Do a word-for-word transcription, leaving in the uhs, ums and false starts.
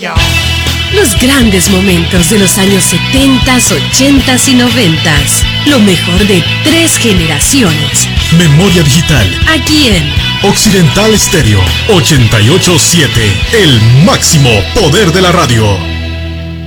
yo. Los grandes momentos de los años setentas, ochentas y noventas. Lo mejor de tres generaciones. Memoria digital. Aquí en Occidental Estéreo ochenta y ocho punto siete. El máximo poder de la radio.